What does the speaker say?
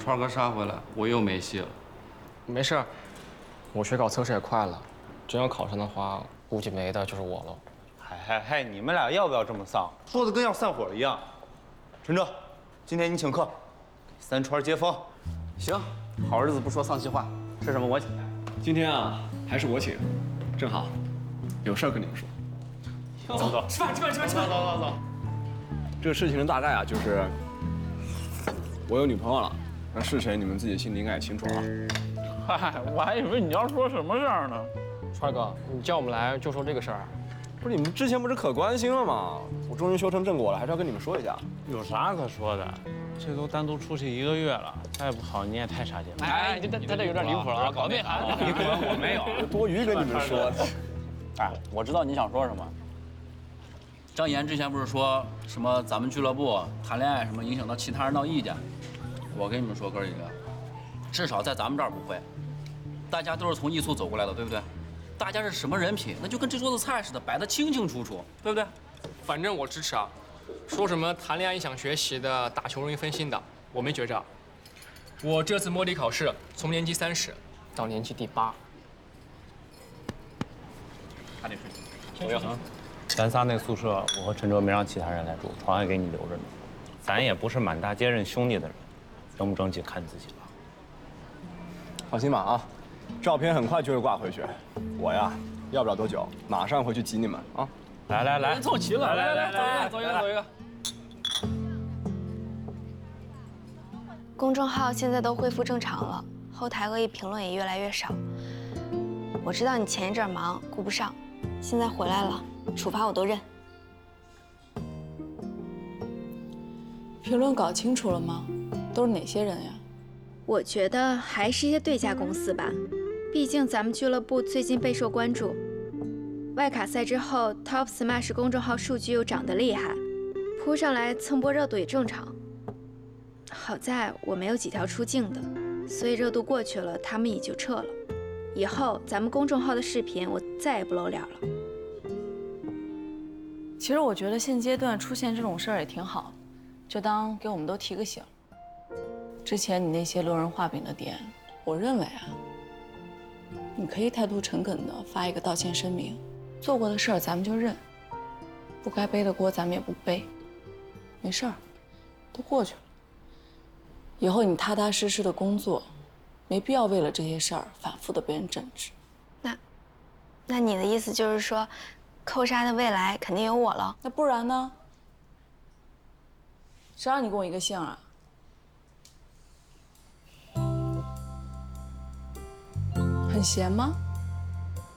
川哥杀回来，我又没戏了。 没事，我学考测试也快了，真要考上的话，估计没的就是我了。 嗨，你们俩要不要这么丧？说的跟要散伙一样。陈哲，今天你请客，3串接风。 行，好日子不说丧气话，吃什么我请。 今天啊，还是我请，正好有事儿跟你们说。 走， 吃饭。 走。 这个事情的大概啊，就是我有女朋友了，那是谁你们自己心里应该也清楚啊。 嗨，我还以为你要说什么事儿呢。 川哥，你叫我们来就说这个事儿。不是你们之前不是可关心了吗？我终于修成正果了，还是要跟你们说一下。 有啥可说的？这都单独出去1个月了，再不好你也太傻劲了。 哎，他这有点离谱了啊，搞内涵。 你滚，我没有，多余跟你们说。 哎，我知道你想说什么。张岩之前不是说什么咱们俱乐部谈恋爱什么影响到其他人闹意见？我跟你们说，哥几个，至少在咱们这儿不会。大家都是从艺术走过来的，对不对？大家是什么人品，那就跟这桌子菜似的，摆得清清楚楚，对不对？ 反正我支持啊。说什么谈恋爱影响学习的，打球容易分心的，我没觉着。我这次摸底考试，从年级30到年级第8。 还得睡。 行，咱仨那宿舍，我和陈哲没让其他人来住，床还给你留着呢。咱也不是满大街认兄弟的人，争不争气看自己吧。 放心吧啊，照片很快就会挂回去。我呀，要不了多久，马上回去挤你们啊！ 来， 凑齐了， 来， 走一个。 公众号现在都恢复正常了，后台恶意评论也越来越少。我知道你前一阵忙顾不上，现在回来了，处罚我都认。 评论搞清楚了吗？都是哪些人呀？ 我觉得还是一些对家公司吧，毕竟咱们俱乐部最近备受关注。外卡赛之后 ，Top Smash 公众号数据又涨得厉害，扑上来蹭波热度也正常。好在我没有几条出镜的，所以热度过去了，他们也就撤了。以后咱们公众号的视频我再也不露脸了。 其实我觉得现阶段出现这种事儿也挺好，就当给我们都提个醒。之前你那些落人画饼的点，我认为啊，你可以态度诚恳的发一个道歉声明，做过的事儿咱们就认，不该背的锅咱们也不背，没事儿，都过去了。以后你踏踏实实的工作，没必要为了这些事儿反复的被人整治。 那你的意思就是说，扣杀的未来肯定有我了？ 那不然呢？谁让你跟我一个姓啊？很闲吗？